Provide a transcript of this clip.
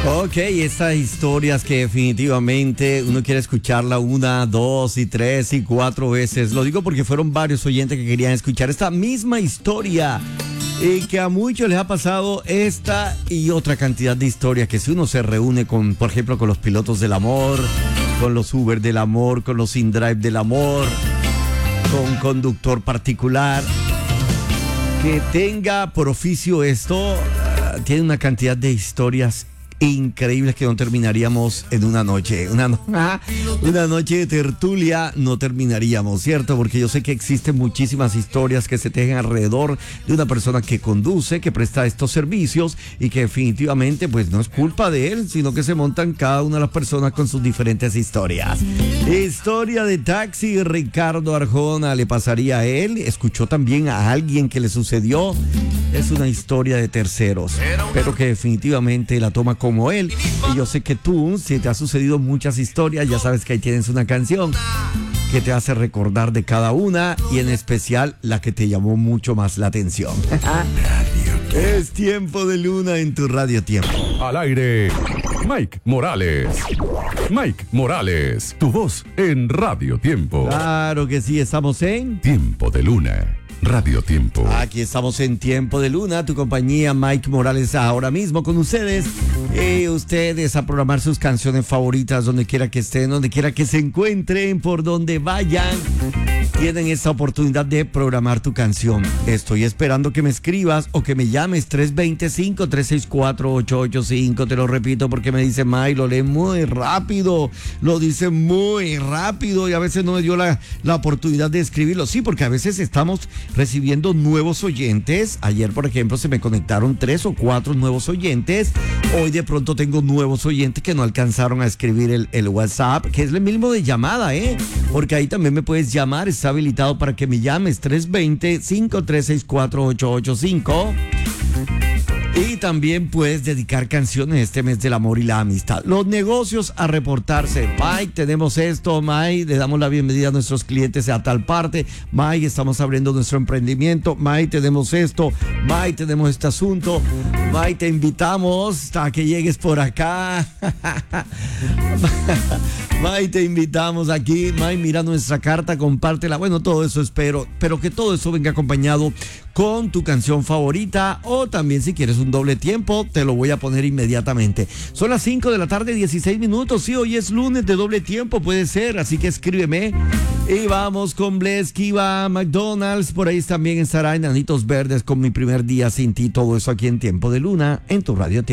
Ok, estas historias que definitivamente uno quiere escucharla 1, 2 y 3 y 4 veces. Lo digo porque fueron varios oyentes que querían escuchar esta misma historia. Y que a muchos les ha pasado esta y otra cantidad de historias que si uno se reúne con, por ejemplo, con los pilotos del amor, con los Uber del amor, con los InDrive del amor, con conductor particular, que tenga por oficio esto, tiene una cantidad de historias increíbles que no terminaríamos en una noche. Una noche de tertulia no terminaríamos, ¿cierto? Porque yo sé que existen muchísimas historias que se tejen alrededor de una persona que conduce, que presta estos servicios y que definitivamente pues no es culpa de él, sino que se montan cada una de las personas con sus diferentes historias. Historia de taxi, Ricardo Arjona, le pasaría a él, escuchó también a alguien que le sucedió. Es una historia de terceros, pero que definitivamente la toma como él. Y yo sé que tú, si te ha sucedido muchas historias, ya sabes que ahí tienes una canción que te hace recordar de cada una y en especial la que te llamó mucho más la atención. Es Tiempo de Luna en tu Radio Tiempo. Al aire, Mike Morales. Mike Morales, tu voz en Radio Tiempo. Claro que sí, estamos en Tiempo de Luna. Radio Tiempo. Aquí estamos en Tiempo de Luna, tu compañía, Mike Morales, ahora mismo con ustedes. Ustedes a programar sus canciones favoritas donde quiera que estén, donde quiera que se encuentren, por donde vayan. Tienen esta oportunidad de programar tu canción. Estoy esperando que me escribas o que me llames 325-364-885. Te lo repito porque me dice Mike, lo lee muy rápido. Lo dice muy rápido y a veces no me dio la oportunidad de escribirlo. Sí, porque a veces estamos recibiendo nuevos oyentes. Ayer, por ejemplo, se me conectaron 3 o 4 nuevos oyentes. Hoy de pronto tengo nuevos oyentes que no alcanzaron a escribir el WhatsApp, que es el mismo de llamada, porque ahí también me puedes llamar. Está habilitado para que me llames 320-5364-885. Y también puedes dedicar canciones este mes del amor y la amistad. Los negocios a reportarse. Mike, tenemos esto. Mike, le damos la bienvenida a nuestros clientes a tal parte. Mike, estamos abriendo nuestro emprendimiento. Mike, tenemos esto. Mike, tenemos este asunto. Mike, te invitamos a que llegues por acá. Mike, te invitamos aquí. Mike, mira nuestra carta, compártela. Bueno, todo eso espero, pero que todo eso venga acompañado con tu canción favorita, o también si quieres un doble tiempo, te lo voy a poner inmediatamente. Son las 5 de la tarde, 16 minutos. Sí, hoy es lunes de doble tiempo, puede ser, así que escríbeme. Y vamos con Bless Kiva, McDonald's, por ahí también estará Enanitos Verdes con Mi Primer Día Sin Ti, todo eso aquí en Tiempo de Luna, en tu Radio Tiempo.